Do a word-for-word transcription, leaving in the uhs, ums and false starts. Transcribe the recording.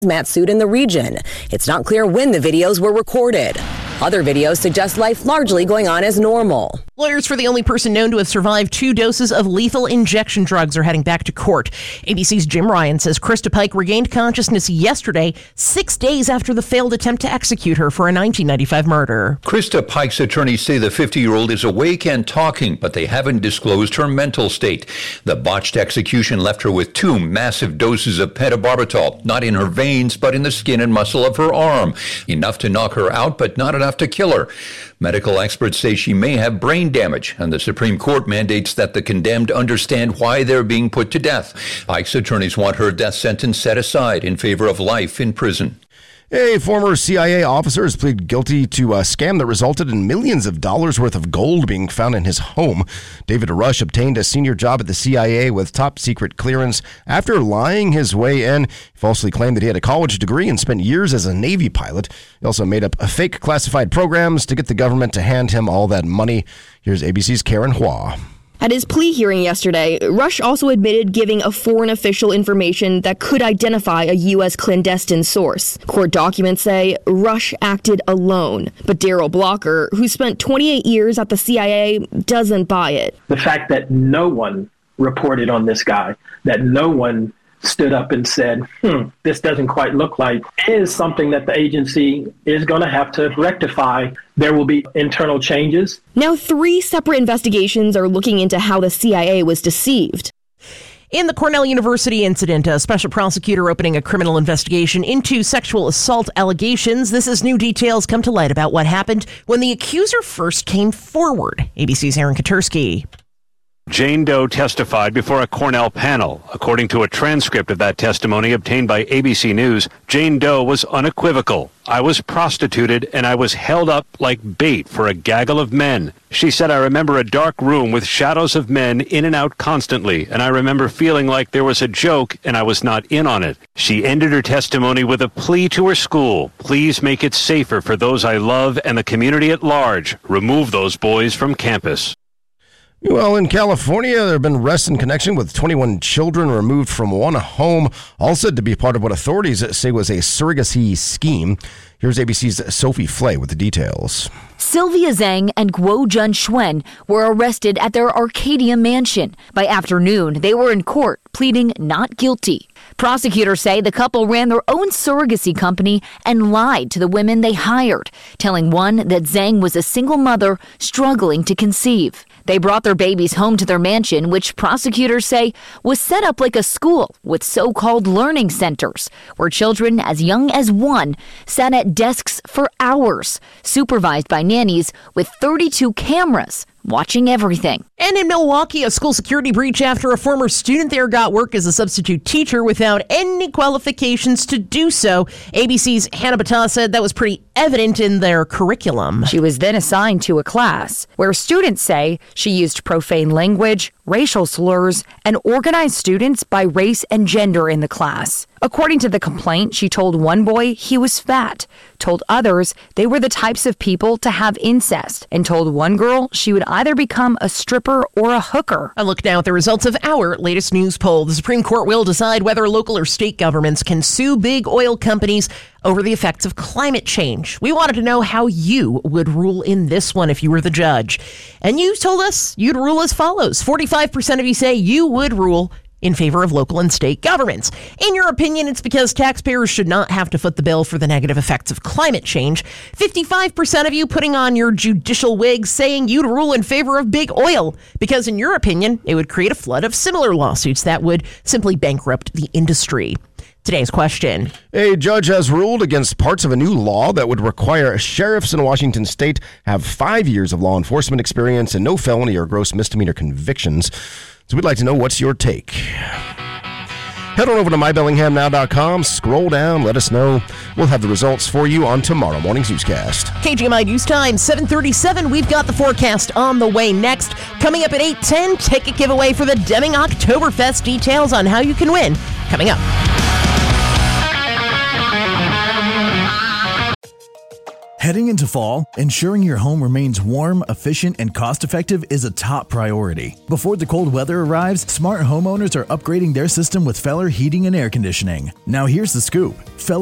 hazmat suit in the region. It's not clear when the videos were recorded. Other videos suggest life largely going on as normal. Lawyers for the only person known to have survived two doses of lethal injection drugs are heading back to court. A B C's Jim Ryan says Krista Pike regained consciousness yesterday, six days after the failed attempt to execute her for a nineteen ninety-five murder. Krista Pike's attorneys say the fifty-year-old is awake and talking, but they haven't disclosed her mental state. The botched execution left her with two massive doses of pentobarbital, not in her veins, but in the skin and muscle of her arm. Enough to knock her out, but not enough to kill her. Medical experts say she may have brain damage, and the Supreme Court mandates that the condemned understand why they're being put to death. Pike's attorneys want her death sentence set aside in favor of life in prison. A former C I A officer has pleaded guilty to a scam that resulted in millions of dollars worth of gold being found in his home. David Rush obtained a senior job at the C I A with top secret clearance after lying his way in. He falsely claimed that he had a college degree and spent years as a Navy pilot. He also made up fake classified programs to get the government to hand him all that money. Here's A B C's Karen Hua. At his plea hearing yesterday, Rush also admitted giving a foreign official information that could identify a U S clandestine source. Court documents say Rush acted alone, but Daryl Blocker, who spent twenty-eight years at the C I A, doesn't buy it. The fact that no one reported on this guy, that no one stood up and said, hmm, this doesn't quite look like, is something that the agency is going to have to rectify. There will be internal changes. Now, three separate investigations are looking into how the C I A was deceived. In the Cornell University incident, a special prosecutor opening a criminal investigation into sexual assault allegations. This is new details come to light about what happened when the accuser first came forward. A B C's Aaron Katursky. Jane Doe testified before a Cornell panel. According to a transcript of that testimony obtained by A B C News, Jane Doe was unequivocal. I was prostituted and I was held up like bait for a gaggle of men. She said, I remember a dark room with shadows of men in and out constantly, and I remember feeling like there was a joke and I was not in on it. She ended her testimony with a plea to her school. Please make it safer for those I love and the community at large. Remove those boys from campus. Well, in California, there have been arrests in connection with twenty-one children removed from one home, all said to be part of what authorities say was a surrogacy scheme. Here's A B C's Sophie Flay with the details. Sylvia Zhang and Guo Jun Xuan were arrested at their Arcadia mansion. By afternoon, they were in court pleading not guilty. Prosecutors say the couple ran their own surrogacy company and lied to the women they hired, telling one that Zhang was a single mother struggling to conceive. They brought their babies home to their mansion, which prosecutors say was set up like a school with so-called learning centers, where children as young as one sat at desks for hours, supervised by nannies with thirty-two cameras watching everything. And in Milwaukee, a school security breach after a former student there got work as a substitute teacher without any qualifications to do so. A B C's Hannah Battah said that was pretty evident in their curriculum. She was then assigned to a class where students say she used profane language, racial slurs, and organized students by race and gender in the class. According to the complaint, she told one boy he was fat, told others they were the types of people to have incest, and told one girl she would either become a stripper or a hooker. A look now at the results of our latest news poll. The Supreme Court will decide whether local or state governments can sue big oil companies over the effects of climate change. We wanted to know how you would rule in this one if you were the judge. And you told us you'd rule as follows. forty-five percent of you say you would rule in favor of local and state governments. In your opinion, it's because taxpayers should not have to foot the bill for the negative effects of climate change. fifty-five percent of you putting on your judicial wig saying you'd rule in favor of big oil because, in your opinion, it would create a flood of similar lawsuits that would simply bankrupt the industry. Today's question. A judge has ruled against parts of a new law that would require sheriffs in Washington state have five years of law enforcement experience and no felony or gross misdemeanor convictions. So we'd like to know, what's your take? Head on over to my bellingham now dot com, scroll down, let us know. We'll have the results for you on tomorrow morning's newscast. K G M I News Time, seven thirty-seven. We've got the forecast on the way next. Coming up at eight ten, ticket giveaway for the Deming Oktoberfest. Details on how you can win coming up. Heading into fall, ensuring your home remains warm, efficient, and cost-effective is a top priority. Before the cold weather arrives, smart homeowners are upgrading their system with Feller Heating and Air Conditioning. Now here's the scoop. Feller